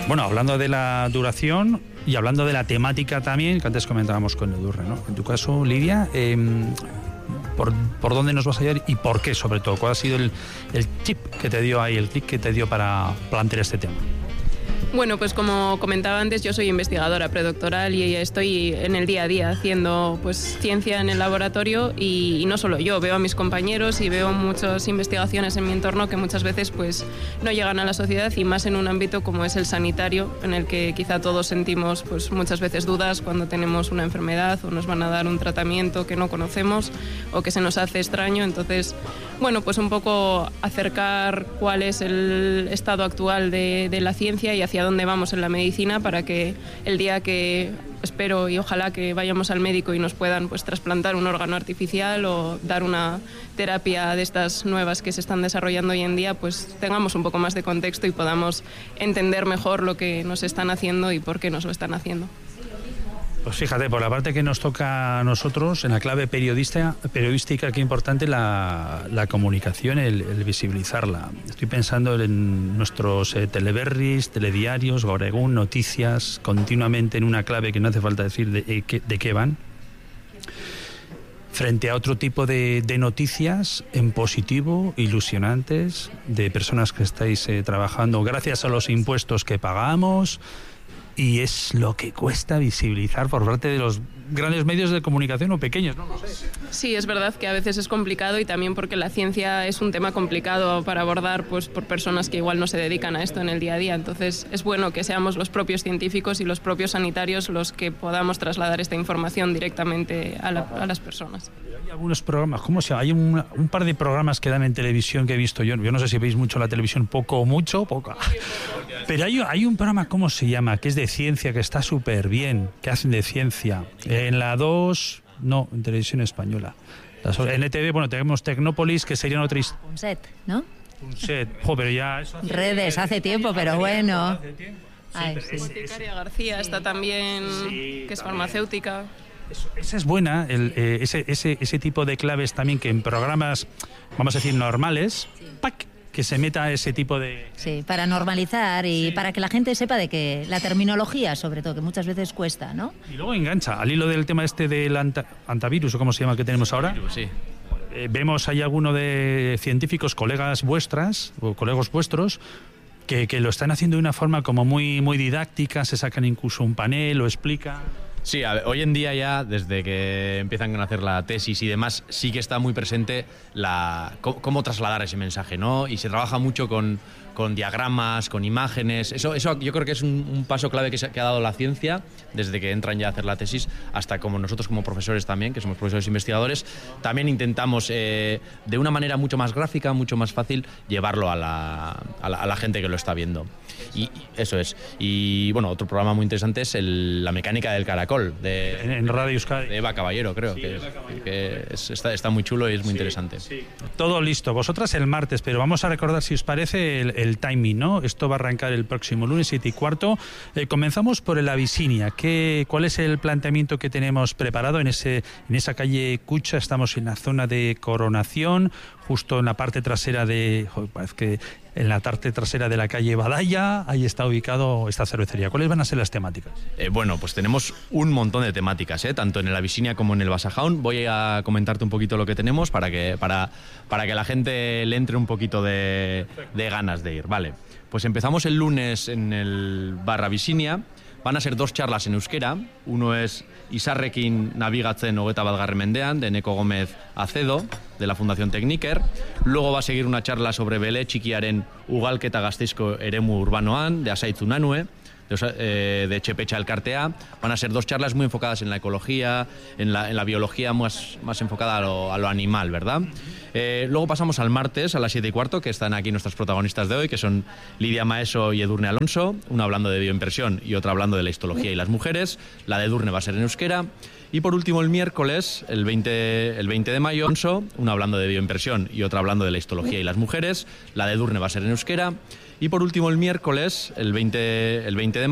Bueno, hablando de la duración y hablando de la temática también, que antes comentábamos con Edurne, ¿no? En tu caso, Lidia, ¿por dónde nos vas a llevar y por qué, sobre todo? ¿Cuál ha sido el tip que te dio ahí, el clic que te dio para plantear este tema? Bueno, pues como comentaba antes, yo soy investigadora predoctoral y estoy en el día a día haciendo pues ciencia en el laboratorio y no solo yo, veo a mis compañeros y veo muchas investigaciones en mi entorno que muchas veces pues no llegan a la sociedad y más en un ámbito como es el sanitario, en el que quizá todos sentimos pues muchas veces dudas cuando tenemos una enfermedad o nos van a dar un tratamiento que no conocemos o que se nos hace extraño. Entonces, bueno, pues un poco acercar cuál es el estado actual de la ciencia y hacia dónde vamos en la medicina para que el día que espero y ojalá que vayamos al médico y nos puedan pues trasplantar un órgano artificial o dar una terapia de estas nuevas que se están desarrollando hoy en día, pues tengamos un poco más de contexto y podamos entender mejor lo que nos están haciendo y por qué nos lo están haciendo. Pues fíjate, por la parte que nos toca a nosotros, en la clave periodística, qué importante la comunicación, el visibilizarla. Estoy pensando en nuestros teleberris, telediarios, Gaur Egun, noticias, continuamente en una clave que no hace falta decir de qué van. Frente a otro tipo de noticias en positivo, ilusionantes, de personas que estáis trabajando gracias a los impuestos que pagamos. Y es lo que cuesta visibilizar por parte de los grandes medios de comunicación o pequeños, ¿no? Sí, es verdad que a veces es complicado y también porque la ciencia es un tema complicado para abordar pues por personas que igual no se dedican a esto en el día a día. Entonces es bueno que seamos los propios científicos y los propios sanitarios los que podamos trasladar esta información directamente a las personas. Hay algunos programas, ¿cómo se llama? Hay un par de programas que dan en televisión que he visto yo. Yo no sé si veis mucho la televisión, poco o mucho, poca. Pero hay un programa, ¿cómo se llama? Que es de ciencia, que está súper bien, que hacen de ciencia. En la 2, no, en televisión española. En ETV, bueno, tenemos Tecnópolis, que serían otra historia. Punset, ¿no? Punset, pero ya... Eso Redes, hace tiempo, pero bueno. Ay, sí. Boticaria García está también, sí, que es farmacéutica. Esa es buena, ese tipo de claves también que en programas, vamos a decir, normales, sí, ¡pac!, que se meta ese tipo de... Sí, para normalizar y sí, para que la gente sepa de que la terminología, sobre todo, que muchas veces cuesta, ¿no? Y luego engancha, al hilo del tema del antivirus, o cómo se llama, que tenemos ahora. Sí. Vemos ahí alguno de científicos, colegas vuestras, o colegas vuestros, que lo están haciendo de una forma como muy, muy didáctica, se sacan incluso un panel, lo explican... Sí, a ver, hoy en día ya, desde que empiezan a hacer la tesis y demás, sí que está muy presente cómo trasladar ese mensaje, ¿no? Y se trabaja mucho con diagramas, con imágenes. Eso yo creo que es un paso clave que ha dado la ciencia desde que entran ya a hacer la tesis hasta como nosotros como profesores también, que somos profesores investigadores, también intentamos de una manera mucho más gráfica, mucho más fácil, llevarlo a la gente que lo está viendo. Y eso es. Y bueno, otro programa muy interesante es la mecánica del caracol en Radio Euskadi, de Eva Caballero, creo, sí, que está muy chulo y es muy interesante. Sí. Todo listo. Vosotras el martes, pero vamos a recordar, si os parece, el timing, ¿no? Esto va a arrancar el próximo lunes, 7:15. Comenzamos por el Abisinia. ¿Cuál es el planteamiento que tenemos preparado en esa calle Cucha? Estamos en la zona de Coronación, justo en la parte trasera en la parte trasera de la calle Badalla, ahí está ubicado esta cervecería. ¿Cuáles van a ser las temáticas? Bueno, pues tenemos un montón de temáticas, tanto en el Abisinia como en el Basajaun. Voy a comentarte un poquito lo que tenemos para que la gente le entre un poquito de ganas de ir. Vale, pues empezamos el lunes en el bar Abisinia. Van a ser 2 charlas en euskera. Uno es Izarrekin nabigatzen 21. mendean, de Neko Gómez Acedo, de la Fundación Tekniker. Luego va a seguir una charla sobre Bele Txikiaren ugalketa Gasteizko eremu urbanoan, de Asaitz Unanue, de Etxepetxa Elkartea. Van a ser 2 charlas muy enfocadas en la ecología, en la biología más enfocada a lo animal, ¿verdad? Luego pasamos al martes a las 7:15, que están aquí nuestras protagonistas de hoy, que son Lidia Maeso y Edurne Alonso, una hablando de bioimpresión y otra hablando de la histología y las mujeres. La de Edurne va a ser en euskera. Y por último, el miércoles, el 20 de mayo, una hablando de bioimpresión y otra hablando de la histología y las mujeres. La de Edurne va a ser en euskera. Y por último, el miércoles, el 20 de